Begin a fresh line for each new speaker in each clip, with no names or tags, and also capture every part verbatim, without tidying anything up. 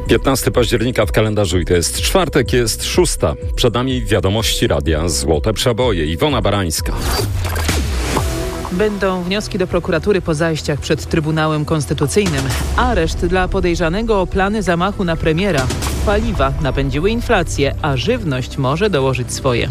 piętnastego października w kalendarzu i to jest czwartek, jest szósta. Przed nami wiadomości radia Złote Przeboje. Iwona Barańska.
Będą wnioski do prokuratury po zajściach przed Trybunałem Konstytucyjnym. Areszt dla podejrzanego o plany zamachu na premiera. Paliwa napędziły inflację, a żywność może dołożyć swoje.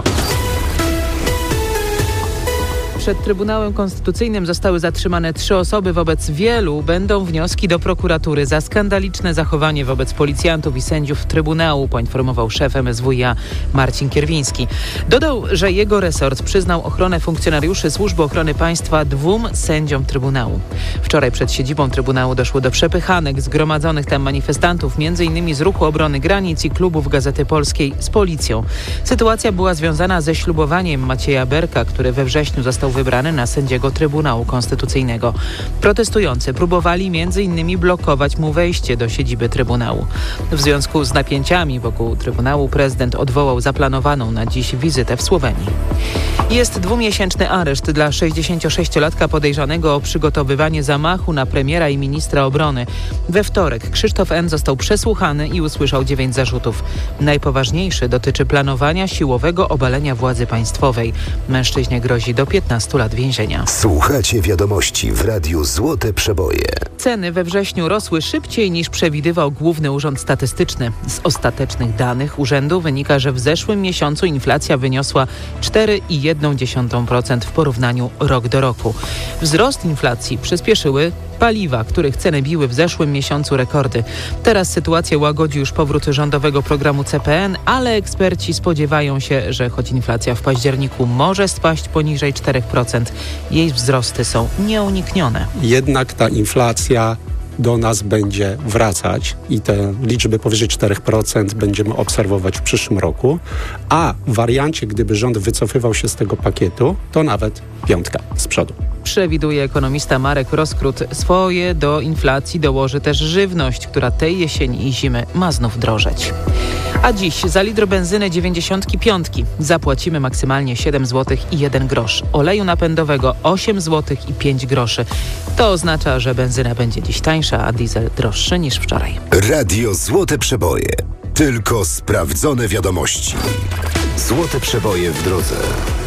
Przed Trybunałem Konstytucyjnym zostały zatrzymane trzy osoby. Wobec wielu będą wnioski do prokuratury za skandaliczne zachowanie wobec policjantów i sędziów Trybunału, poinformował szef M S W iA Marcin Kierwiński. Dodał, że jego resort przyznał ochronę funkcjonariuszy Służby Ochrony Państwa dwóm sędziom Trybunału. Wczoraj przed siedzibą Trybunału doszło do przepychanek zgromadzonych tam manifestantów, między innymi z Ruchu Obrony Granic i klubów Gazety Polskiej z policją. Sytuacja była związana ze ślubowaniem Macieja Berka, który we wrześniu został wybrany na sędziego Trybunału Konstytucyjnego. Protestujący próbowali między innymi blokować mu wejście do siedziby Trybunału. W związku z napięciami wokół Trybunału prezydent odwołał zaplanowaną na dziś wizytę w Słowenii. Jest dwumiesięczny areszt dla sześćdziesięciosześciolatka podejrzanego o przygotowywanie zamachu na premiera i ministra obrony. We wtorek Krzysztof N. został przesłuchany i usłyszał dziewięć zarzutów. Najpoważniejszy dotyczy planowania siłowego obalenia władzy państwowej. Mężczyźnie grozi do piętnastu lat więzienia.
Słuchacie wiadomości w Radiu Złote Przeboje.
Ceny we wrześniu rosły szybciej niż przewidywał Główny Urząd Statystyczny. Z ostatecznych danych urzędu wynika, że w zeszłym miesiącu inflacja wyniosła cztery i jedną dziesiątą procent w porównaniu rok do roku. Wzrost inflacji przyspieszyły paliwa, których ceny biły w zeszłym miesiącu rekordy. Teraz sytuację łagodzi już powrót rządowego programu C P N, ale eksperci spodziewają się, że choć inflacja w październiku może spaść poniżej czterech procent, jej wzrosty są nieuniknione.
Jednak ta inflacja do nas będzie wracać i te liczby powyżej czterech procent będziemy obserwować w przyszłym roku, a w wariancie, gdyby rząd wycofywał się z tego pakietu, to nawet piątka z przodu.
Przewiduje ekonomista Marek Roskrót. Swoje do inflacji dołoży też żywność, która tej jesieni i zimy ma znów drożeć. A dziś za litr benzyny dziewięćdziesiątki piątki zapłacimy maksymalnie siedem złotych i jeden grosz. Oleju napędowego osiem złotych i pięć groszy. To oznacza, że benzyna będzie dziś tańsza, a diesel droższy niż wczoraj.
Radio Złote Przeboje. Tylko sprawdzone wiadomości. Złote Przeboje w drodze.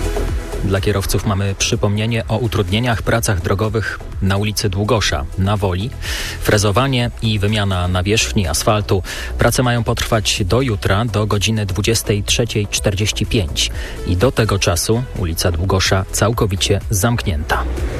Dla kierowców mamy przypomnienie o utrudnieniach pracach drogowych na ulicy Długosza na Woli. Frezowanie i wymiana nawierzchni asfaltu. Prace mają potrwać do jutra do godziny dwudziestej trzeciej czterdzieści pięć i do tego czasu ulica Długosza całkowicie zamknięta.